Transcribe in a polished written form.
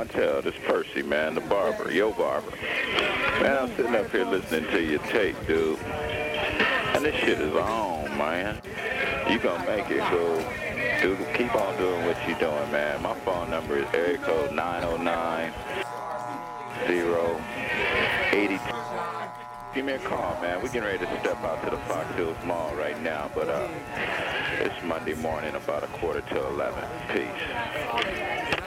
Montel. This Percy, man, the barber, yo barber. Man, I'm sitting up here listening to your tape, dude. And this shit is on, man. You gonna make it, cool. Dude, keep on doing what you doing, man. My phone number is area code 909-082. Give me a call, man. We're getting ready to step out to the Fox Hills Mall right now, but it's Monday morning, about 11:15. Peace.